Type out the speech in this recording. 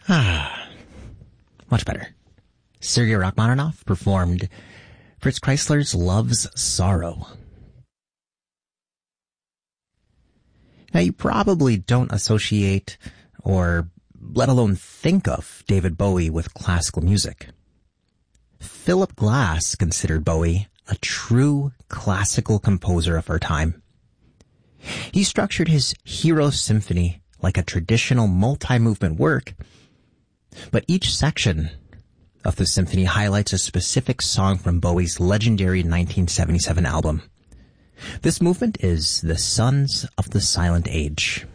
Much better. Sergei Rachmaninoff performed Fritz Kreisler's Love's Sorrow. Now, you probably don't associate or let alone think of David Bowie with classical music. Philip Glass considered Bowie a true classical composer of our time. He structured his Hero Symphony like a traditional multi-movement work, but each section of the symphony highlights a specific song from Bowie's legendary 1977 album. This movement is The Sons of the Silent Age.